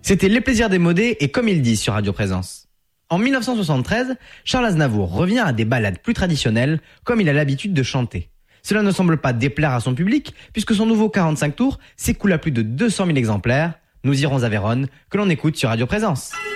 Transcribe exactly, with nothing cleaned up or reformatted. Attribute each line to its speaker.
Speaker 1: C'était Les Plaisirs démodés et Comme ils disent sur Radio Présence. En mille neuf cent soixante-treize, Charles Aznavour revient à des ballades plus traditionnelles, comme il a l'habitude de chanter. Cela ne semble pas déplaire à son public, puisque son nouveau quarante-cinq tours s'écoule à plus de deux cent mille exemplaires. Nous irons à Vérone, que l'on écoute sur Radio Présence.